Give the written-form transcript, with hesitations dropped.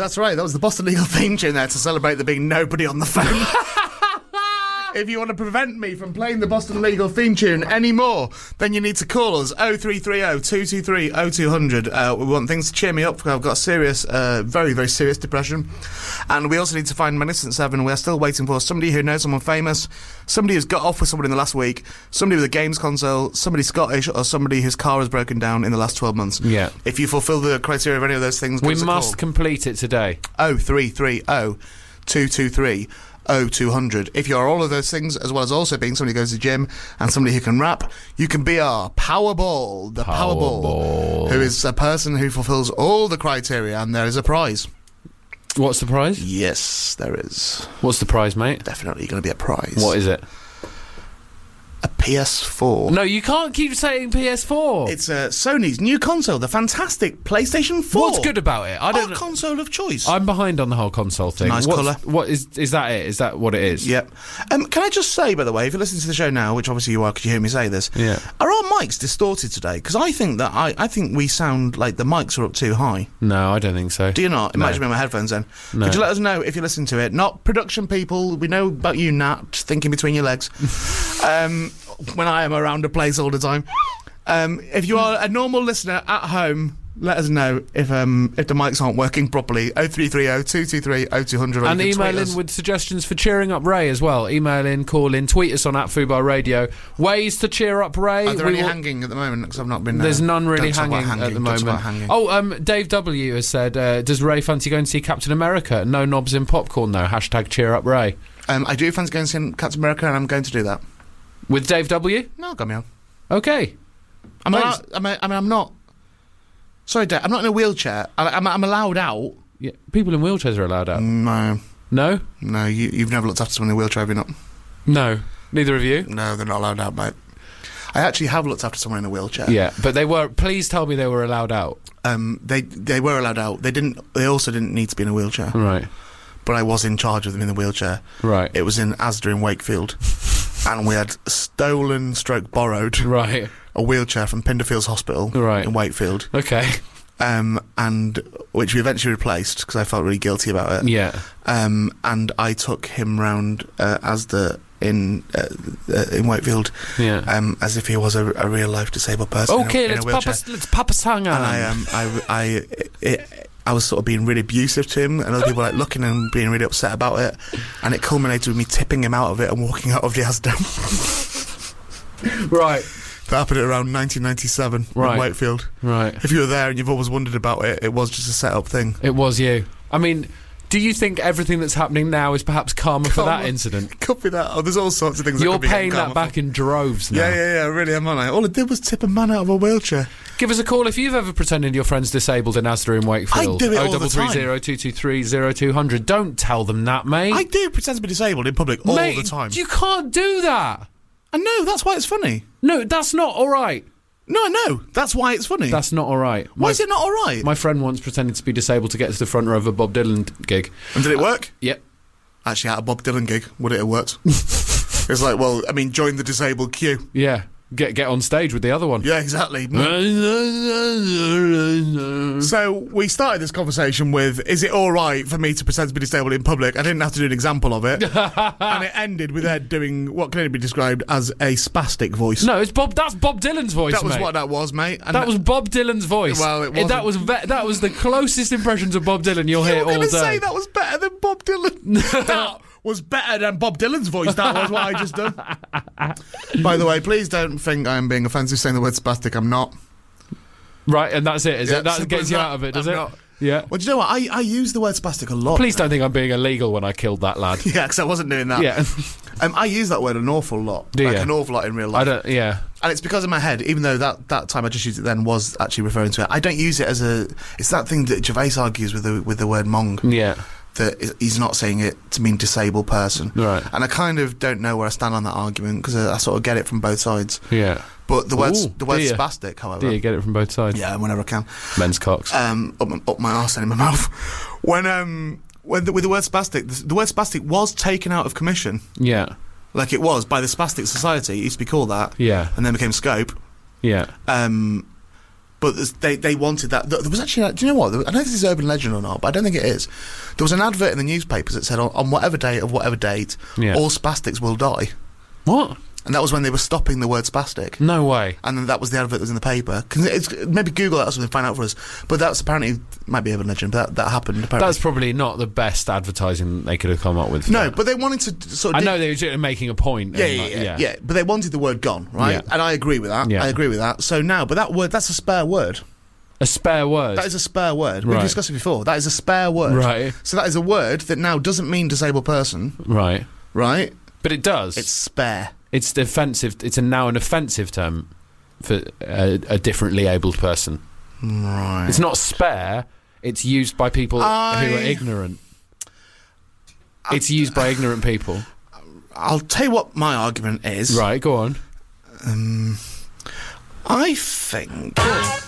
That's right. That was the Boston Legal theme tune there to celebrate there being nobody on the phone. If you want to prevent me from playing the Boston Legal theme tune anymore, then you need to call us 0330 223 0200. We want things to cheer me up because I've got serious, very, very serious depression. And we also need to find Magnificent Seven. We're still waiting for somebody who knows someone famous, somebody who's got off with someone in the last week, somebody with a games console, somebody Scottish, or somebody whose car has broken down in the last 12 months. Yeah. If you fulfil the criteria of any of those things, we must complete it today. 0330 223 0200. If you're all of those things, as well as also being somebody who goes to the gym and somebody who can rap, you can be our Powerball. The Powerball, who is a person who fulfills all the criteria, and there is a prize. What's the prize? Yes, there is. What's the prize, mate? Definitely going to be a prize. What is it? A PS4. No, you can't keep saying PS4. It's Sony's new console, the fantastic PlayStation 4. What's good about it? I don't know. Console of choice. I'm behind on the whole console thing. Nice colour. What is that it? Is that what it is? Yep. Can I just say, by the way, if you're listening to the show now, which obviously you are because you hear me say this, yeah, are our mics distorted today? Because I think that I think we sound like the mics are up too high. No, I don't think so. Do you not? It might just be my headphones then. No. Could you let us know if you listen to it? Not production people. We know about you, Nat, thinking between your legs. When I am around a place all the time. If you are a normal listener at home, let us know if the mics aren't working properly. 0330 223 0200. And email in with suggestions for cheering up Ray as well. Email in, call in, tweet us on @Fubar Radio. Ways to cheer up Ray. Are there any hanging at the moment? Because I've not been. There's none really hanging at the moment. Oh, Dave W has said, does Ray fancy going to see Captain America? No knobs in popcorn though. # cheer up Ray. I do fancy going to see Captain America, and I'm going to do that. With Dave W? No, got me on. Okay. I'm not. Sorry, Dave. I'm not in a wheelchair. I'm allowed out. Yeah, people in wheelchairs are allowed out. No. No? No, you've never looked after someone in a wheelchair, have you not? No. Neither of you? No, they're not allowed out, mate. I actually have looked after someone in a wheelchair. Yeah, but they were. Please tell me they were allowed out. They were allowed out. They also didn't need to be in a wheelchair. Right. But I was in charge of them in the wheelchair. Right. It was in Asda in Wakefield. And we had borrowed a wheelchair from Pinderfields Hospital in Wakefield. Okay. And which we eventually replaced because I felt really guilty about it. Yeah. And I took him round Asda in Wakefield. Yeah. As if he was a real life disabled person. Okay, let's papa sang on. And I was sort of being really abusive to him, and other people like looking and being really upset about it, and it culminated with me tipping him out of it and walking out of the Asda. Right. That happened around 1997 in Wakefield. Right. If you were there and you've always wondered about it, it was just a set-up thing. It was you. I mean, do you think everything that's happening now is perhaps karma for that incident? Could be that. Oh, there's all sorts of things. You're paying that back in droves now. Yeah, really am I? All I did was tip a man out of a wheelchair. Give us a call if you've ever pretended your friend's disabled in Asda in Wakefield. I do it all the time. 0330-223-0200. Don't tell them that, mate. I do pretend to be disabled in public all the time. You can't do that. I know, that's why it's funny. No, that's not all right. No, I know. That's why it's funny. That's not all right. Why is it not all right? My friend once pretended to be disabled to get to the front row of a Bob Dylan gig. And did it work? Yep. Actually, at a Bob Dylan gig, would it have worked? It's like, well, I mean, join the disabled queue. Yeah. Get on stage with the other one. Yeah, exactly. So we started this conversation with, is it all right for me to pretend to be disabled in public? I didn't have to do an example of it. And it ended with Ed doing what can only be described as a spastic voice. No, that's Bob Dylan's voice, That was mate. what that was, mate. And that was Bob Dylan's voice. Well, it wasn't. That was the closest impressions of Bob Dylan you'll hear all day. You were going to say that was better than Bob Dylan. That was better than Bob Dylan's voice. That was what I just done. By the way, please don't think I'm being offensive saying the word spastic. I'm not. Right, and that's it, is it? That gets you out of it, does it? Not. Yeah. Well, do you know what? I use the word spastic a lot. Please don't think I'm being illegal when I killed that lad. Yeah, because I wasn't doing that. Yeah. I use that word an awful lot. Do you? An awful lot in real life. Yeah. And it's because in my head, even though that time I just used it then was actually referring to it, I don't use it as a... It's that thing that Gervais argues with the word mong. Yeah. That he's not saying it to mean disabled person. Right. And I kind of don't know where I stand on that argument because I sort of get it from both sides. Yeah. But the word spastic, however... Do you get it from both sides? Yeah, whenever I can. Men's cocks. Up my arse and in my mouth. With the word spastic, the word spastic was taken out of commission. Yeah. Like it was by the Spastic Society. It used to be called that. Yeah. And then became Scope. Yeah. But they wanted that. There was actually, do you know what? I don't know if this is urban legend or not, but I don't think it is. There was an advert in the newspapers that said, on whatever day of whatever date, all spastics will die. What? And that was when they were stopping the word spastic. No way. And then that was the advert that was in the paper. Maybe Google that or something, find out for us. But that's apparently, might be urban legend, but that happened apparently. That's probably not the best advertising they could have come up with. No, but they wanted to sort of... I know they were making a point. Yeah. But they wanted the word gone, right? Yeah. And I agree with that. Yeah. I agree with that. So now, but that word, that's a spare word. A spare word? That is a spare word. We've discussed it before. That is a spare word. Right. So that is a word that now doesn't mean disabled person. Right. Right? But it does. It's spare. It's defensive. It's now an offensive term for a differently abled person. Right. It's not spare. It's used by people who are ignorant. It's used by ignorant people. I'll tell you what my argument is. Right, go on. I think...